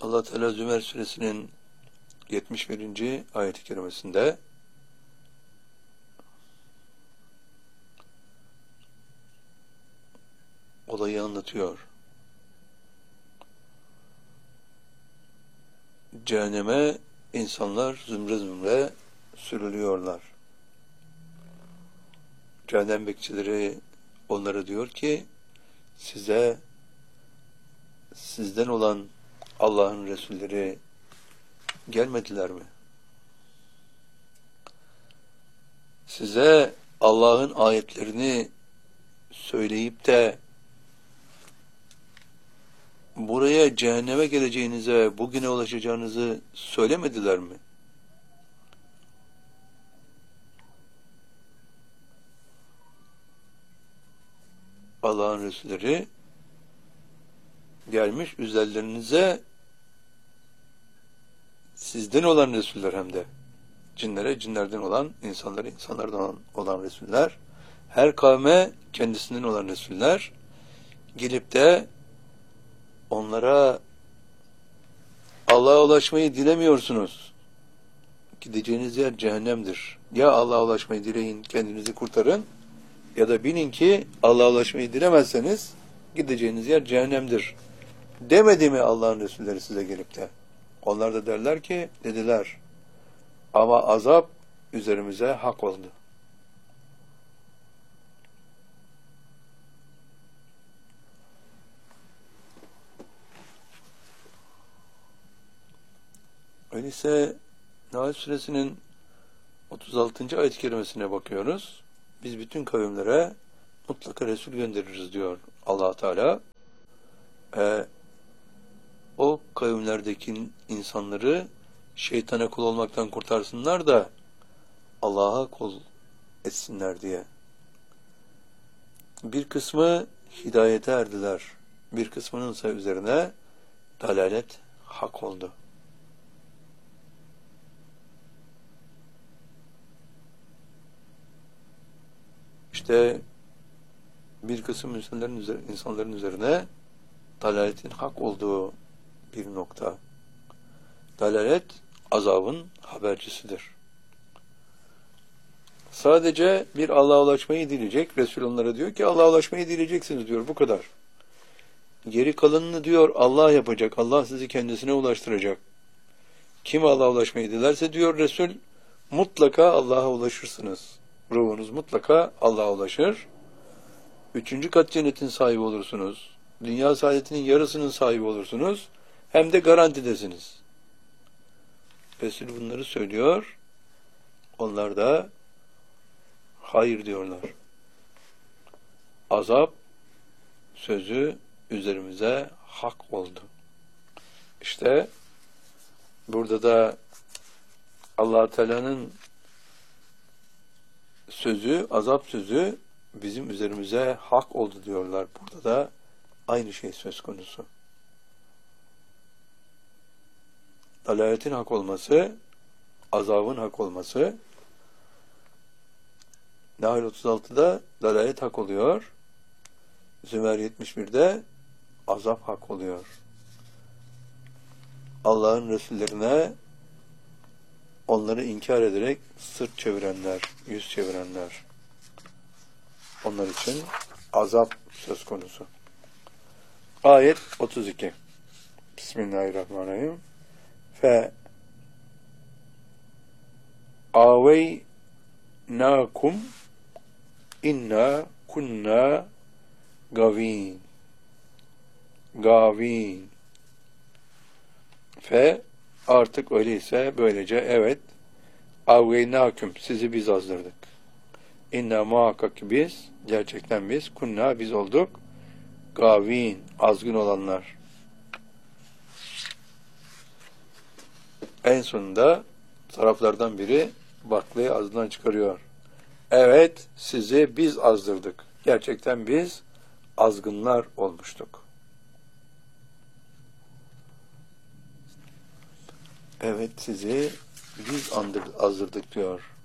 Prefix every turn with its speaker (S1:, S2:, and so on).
S1: Allah Teala Zümer suresinin 71. ayet-i kerimesinde olayı anlatıyor. Cehenneme insanlar zümre zümre sürülüyorlar. Cehennem bekçileri onlara diyor ki, size sizden olan Allah'ın Resulleri gelmediler mi? Size Allah'ın ayetlerini söyleyip de buraya cehenneme geleceğinize, bugüne ulaşacağınızı söylemediler mi? Allah'ın Resulleri gelmiş üzerlerinize sizden olan Resuller, hem de cinlere cinlerden olan, insanlara insanlardan olan Resuller, her kavme kendisinden olan Resuller gelip de onlara Allah'a ulaşmayı dilemiyorsunuz, gideceğiniz yer cehennemdir. Ya Allah'a ulaşmayı dileyin, kendinizi kurtarın, ya da bilin ki Allah'a ulaşmayı dilemezseniz gideceğiniz yer cehennemdir demedi mi Allah'ın Resulleri size gelip de? Onlar da derler ki, dediler. Ama azap üzerimize hak oldu. Öyleyse Nahl suresinin 36. ayet-i kerimesine bakıyoruz. Biz bütün kavimlere mutlaka Resul göndeririz diyor Allah Teala. O kavimlerdeki insanları şeytana kul olmaktan kurtarsınlar da Allah'a kul etsinler diye. Bir kısmı hidayete erdiler. Bir kısmının ise üzerine dalalet hak oldu. İşte bir kısım insanların üzerine dalaletin hak olduğu bir nokta. Dalalet azabın habercisidir. Sadece bir Allah'a ulaşmayı dileyecek. Resul onlara diyor ki Allah'a ulaşmayı dileyeceksiniz diyor. Bu kadar. Geri kalanını diyor Allah yapacak. Allah sizi kendisine ulaştıracak. Kim Allah'a ulaşmayı dilerse diyor Resul, mutlaka Allah'a ulaşırsınız. Ruhunuz mutlaka Allah'a ulaşır. 3. kat cennetin sahibi olursunuz. Dünya saadetinin yarısının sahibi olursunuz. Hem de garantidesiniz. Resul bunları söylüyor. Onlar da hayır diyorlar. Azap sözü üzerimize hak oldu. İşte burada da Allah Teala'nın sözü, azap sözü bizim üzerimize hak oldu diyorlar. Burada da aynı şey söz konusu. Dalaletin hak olması, azabın hak olması. Nahl 36'da dalalet hak oluyor. Zümer 71'de azap hak oluyor. Allah'ın Resullerine onları inkar ederek sırt çevirenler, yüz çevirenler, onlar için azap söz konusu. Ayet 32. Bismillahirrahmanirrahim. Fe aveynakum inna kunna gavin. Gavin. Fe artık öyleyse böylece evet avveynaküm sizi biz azdırdık. İnna muhakkak biz, gerçekten biz, kunna biz olduk, gavin, azgın olanlar. En sonunda taraflardan biri baklayı ağzından çıkarıyor. Evet, sizi biz azdırdık. Gerçekten biz azgınlar olmuştuk. Evet, sizi biz azdırdık diyor